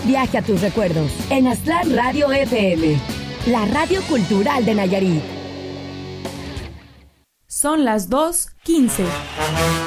viaje a tus recuerdos en Aztlán Radio FM, la radio cultural de Nayarit. Son las 2:15.